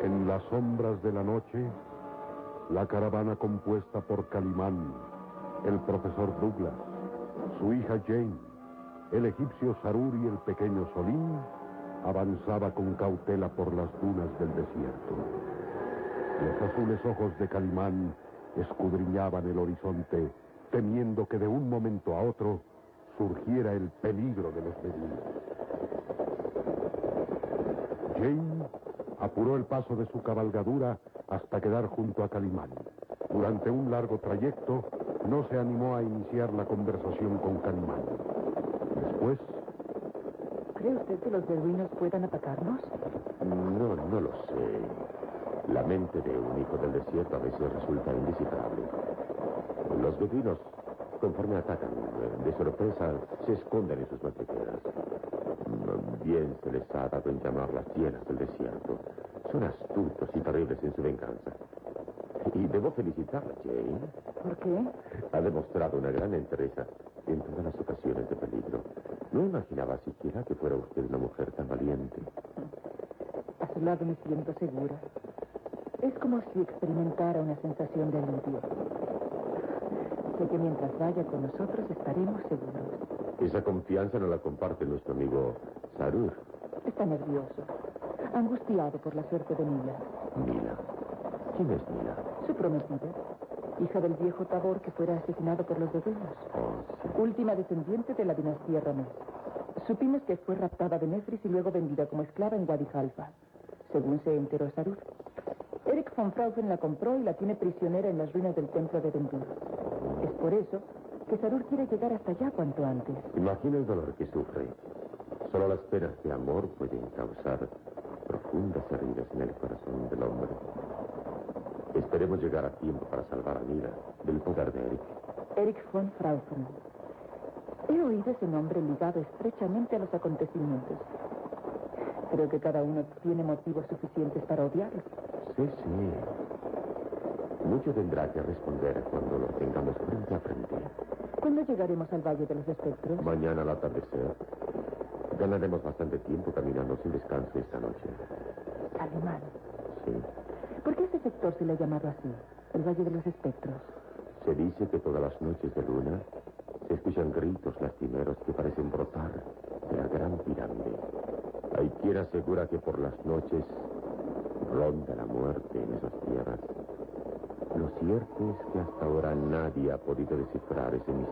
En las sombras de la noche, la caravana compuesta por Calimán, el profesor Douglas, su hija Jane, el egipcio Sarur y el pequeño Solín, avanzaba con cautela por las dunas del desierto. Los azules ojos de Calimán escudriñaban el horizonte, temiendo que de un momento a otro surgiera el peligro de los beduinos. Jane apuró el paso de su cabalgadura hasta quedar junto a Calimán. Durante un largo trayecto, no se animó a iniciar la conversación con Calimán. Después... ¿Cree usted que los beduinos puedan atacarnos? No lo sé. La mente de un hijo del desierto a veces resulta indescifrable. Los beduinos, conforme atacan, de sorpresa, se esconden en sus madrigueras. Bien se les ha dado en llamar las hienas del desierto. Son astutos y terribles en su venganza. Y debo felicitarla, Jane. ¿Por qué? Ha demostrado una gran entereza en todas las ocasiones de peligro. No imaginaba siquiera que fuera usted una mujer tan valiente. A su lado me siento segura. Es como si experimentara una sensación de alivio. Sé que mientras vaya con nosotros estaremos seguros. Esa confianza no la comparte nuestro amigo Sarur. Está nervioso, angustiado por la suerte de Mila. Mila. ¿Quién es Mila? Su prometida, hija del viejo Tabor que fuera asesinado por los beduinos. Oh, sí. Última descendiente de la dinastía Ramés. Supimos que fue raptada de Nefris y luego vendida como esclava en Wadi Halfa, según se enteró Sarur. Eric von Fraufen la compró y la tiene prisionera en las ruinas del templo de Dendur. Es por eso que Sarur quiere llegar hasta allá cuanto antes. Imagina el dolor que sufre. Solo las penas de amor pueden causar profundas heridas en el corazón del hombre. Esperemos llegar a tiempo para salvar a Mila del poder de Eric. Eric von Fraufen. He oído ese nombre ligado estrechamente a los acontecimientos. Creo que cada uno tiene motivos suficientes para odiarlo. Sí. Mucho tendrá que responder cuando lo tengamos frente a frente. ¿Cuándo llegaremos al Valle de los Espectros? Mañana al atardecer. Ganaremos bastante tiempo caminando sin descanso esta noche. Calimán. Sí. ¿Por qué ese sector se le ha llamado así? El Valle de los Espectros. Se dice que todas las noches de luna se escuchan gritos lastimeros que parecen brotar de la gran pirámide. Hay quien asegura que por las noches ronda la muerte en esas tierras. Lo cierto es que hasta ahora nadie ha podido descifrar ese misterio.